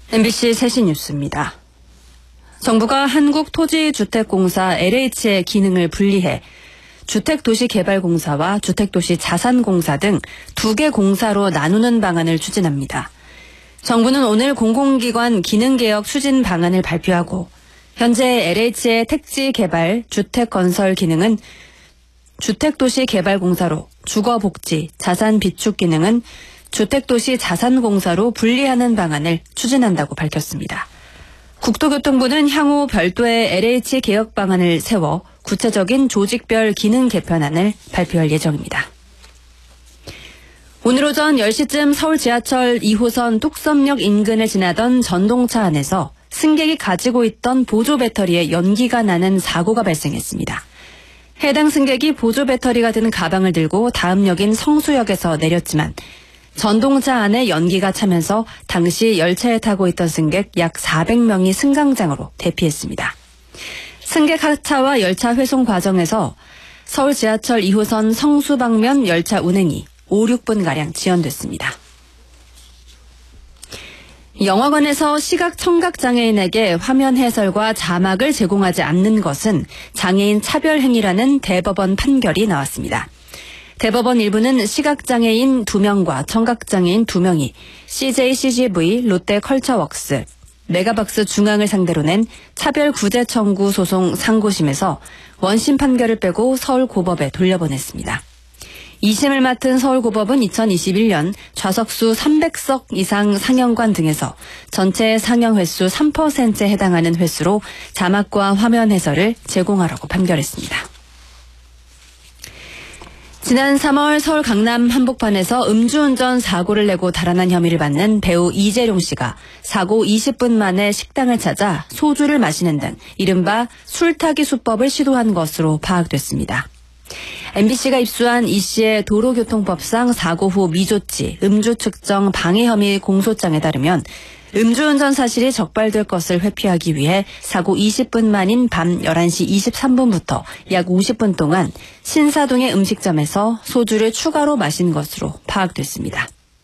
MBC 세시 뉴스입니다. 정부가 한국토지주택공사 LH의 기능을 분리해 주택도시개발공사와 주택도시자산공사 등 2개 공사로 나누는 방안을 추진합니다. 정부는 오늘 공공기관 기능개혁 추진 방안을 발표하고 현재 LH의 택지개발, 주택건설 기능은 주택도시개발공사로 주거복지, 자산비축 기능은 주택도시자산공사로 분리하는 방안을 추진한다고 밝혔습니다. 국토교통부는 향후 별도의 LH 개혁 방안을 세워 구체적인 조직별 기능 개편안을 발표할 예정입니다. 오늘 오전 10시쯤 서울 지하철 2호선 뚝섬역 인근을 지나던 전동차 안에서 승객이 가지고 있던 보조 배터리에 연기가 나는 사고가 발생했습니다. 해당 승객이 보조 배터리가 든 가방을 들고 다음 역인 성수역에서 내렸지만 전동차 안에 연기가 차면서 당시 열차에 타고 있던 승객 약 400명이 승강장으로 대피했습니다. 승객 하차와 열차 회송 과정에서 서울 지하철 2호선 성수 방면 열차 운행이 5, 6분가량 지연됐습니다. 영화관에서 시각 청각 장애인에게 화면 해설과 자막을 제공하지 않는 것은 장애인 차별 행위라는 대법원 판결이 나왔습니다. 대법원 일부는 시각장애인 2명과 청각장애인 2명이 CJ CGV, 롯데컬처웍스, 메가박스 중앙을 상대로 낸 차별구제 청구 소송 상고심에서 원심 판결을 빼고 서울고법에 돌려보냈습니다. 2심을 맡은 서울고법은 2021년 좌석수 300석 이상 상영관 등에서 전체 상영 횟수 3%에 해당하는 횟수로 자막과 화면 해설을 제공하라고 판결했습니다. 지난 3월 서울 강남 한복판에서 음주운전 사고를 내고 달아난 혐의를 받는 배우 이재룡 씨가 사고 20분 만에 식당을 찾아 소주를 마시는 등 이른바 술타기 수법을 시도한 것으로 파악됐습니다. MBC가 입수한 이 씨의 도로교통법상 사고 후 미조치, 음주 측정 방해 혐의 공소장에 따르면 음주운전 사실이 적발될 것을 회피하기 위해 사고 20분 만인 밤 11시 23분부터 약 50분 동안 신사동의 음식점에서 소주를 추가로 마신 것으로 파악됐습니다.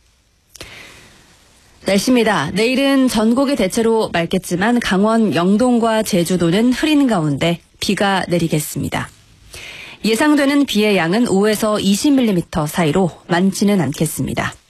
날씨입니다. 내일은 전국이 대체로 맑겠지만 강원 영동과 제주도는 흐린 가운데 비가 내리겠습니다. 예상되는 비의 양은 5에서 20mm 사이로 많지는 않겠습니다.